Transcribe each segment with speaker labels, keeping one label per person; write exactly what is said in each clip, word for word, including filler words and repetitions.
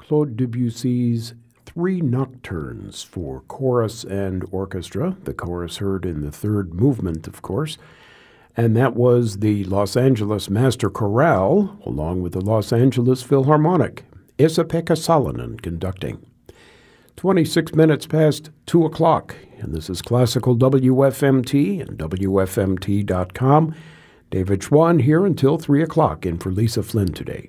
Speaker 1: Claude Debussy's Three Nocturnes for chorus and orchestra. The chorus heard in the third movement, of course. And that was the Los Angeles Master Chorale, along with the Los Angeles Philharmonic. Esa-Pekka Salonen conducting. twenty-six minutes past two o'clock, and this is Classical W F M T and W F M T dot com. David Schwann here until three o'clock, in for Lisa Flynn today.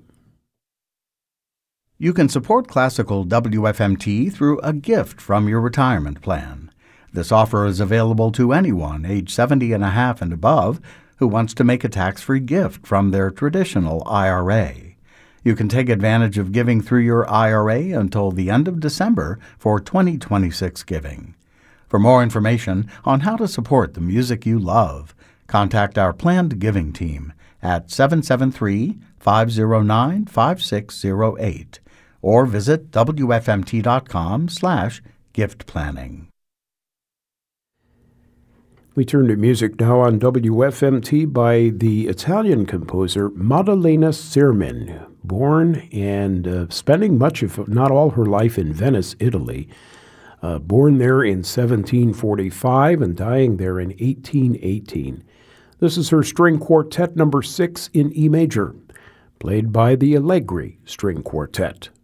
Speaker 2: You can support Classical W F M T through a gift from your retirement plan. This offer is available to anyone age seventy and a half and above who wants to make a tax-free gift from their traditional I R A. You can take advantage of giving through your I R A until the end of December for twenty twenty-six giving. For more information on how to support the music you love, contact our planned giving team at seven seven three, five zero nine, five six zero eight or visit W F M T dot com slash gift planning.
Speaker 1: We turn to music now on W F M T by the Italian composer Maddalena Sirmin, born and uh, spending much of, not all her life in Venice, Italy. Uh, born there in seventeen forty-five and dying there in eighteen eighteen. This is her string quartet number six in E major, played by the Allegri String Quartet.